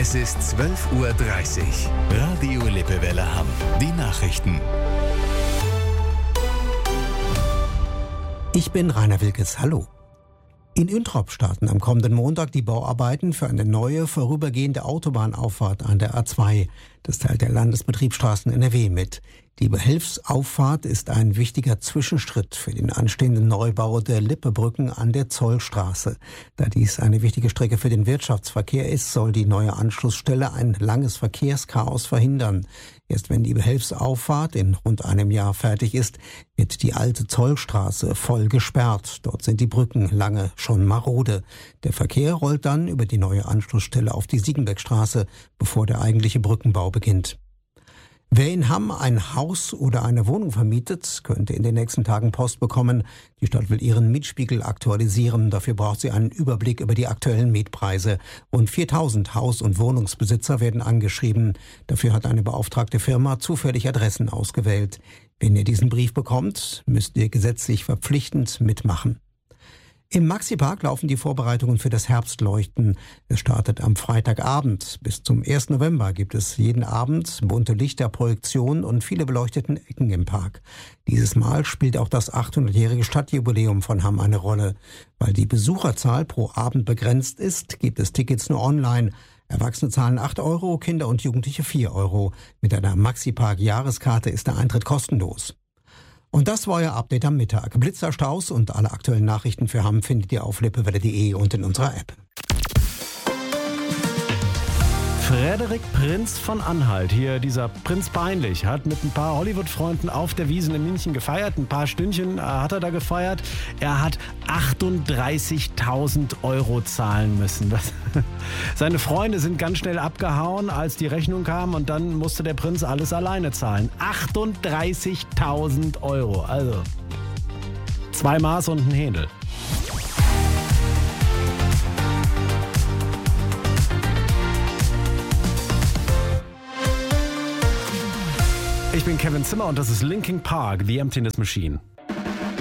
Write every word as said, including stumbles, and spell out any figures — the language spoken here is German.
Es ist zwölf Uhr dreißig. Radio Lippewelle Hamm. Die Nachrichten. Ich bin Rainer Wilkes. Hallo. In Üntrop starten am kommenden Montag die Bauarbeiten für eine neue, vorübergehende Autobahnauffahrt an der A zwei. Das teilt der Landesbetriebsstraßen N R W mit. Die Behelfsauffahrt ist ein wichtiger Zwischenschritt für den anstehenden Neubau der Lippebrücken an der Zollstraße. Da dies eine wichtige Strecke für den Wirtschaftsverkehr ist, soll die neue Anschlussstelle ein langes Verkehrschaos verhindern. Erst wenn die Behelfsauffahrt in rund einem Jahr fertig ist, wird die alte Zollstraße voll gesperrt. Dort sind die Brücken lange schon marode. Der Verkehr rollt dann über die neue Anschlussstelle auf die Siegenbeckstraße, bevor der eigentliche Brückenbau beginnt. Wer in Hamm ein Haus oder eine Wohnung vermietet, könnte in den nächsten Tagen Post bekommen. Die Stadt will ihren Mietspiegel aktualisieren. Dafür braucht sie einen Überblick über die aktuellen Mietpreise. Rund viertausend Haus- und Wohnungsbesitzer werden angeschrieben. Dafür hat eine beauftragte Firma zufällig Adressen ausgewählt. Wenn ihr diesen Brief bekommt, müsst ihr gesetzlich verpflichtend mitmachen. Im Maxi-Park laufen die Vorbereitungen für das Herbstleuchten. Es startet am Freitagabend. Bis zum ersten November gibt es jeden Abend bunte Lichter, Projektionen und viele beleuchteten Ecken im Park. Dieses Mal spielt auch das achthundertjährige Stadtjubiläum von Hamm eine Rolle. Weil die Besucherzahl pro Abend begrenzt ist, gibt es Tickets nur online. Erwachsene zahlen acht Euro, Kinder und Jugendliche vier Euro. Mit einer Maxi-Park-Jahreskarte ist der Eintritt kostenlos. Und das war euer Update am Mittag. Blitzer, Staus und alle aktuellen Nachrichten für Hamm findet ihr auf lippewelle punkt de und in unserer App. Frederik Prinz von Anhalt, hier dieser Prinz Peinlich, hat mit ein paar Hollywood-Freunden auf der Wiesn in München gefeiert. Ein paar Stündchen äh, hat er da gefeiert. Er hat achtunddreißigtausend Euro zahlen müssen. Das Seine Freunde sind ganz schnell abgehauen, als die Rechnung kam, und dann musste der Prinz alles alleine zahlen. achtunddreißigtausend Euro, also zwei Maß und ein Händel. Ich bin Kevin Zimmer und das ist Linkin Park, The Emptiness Machine.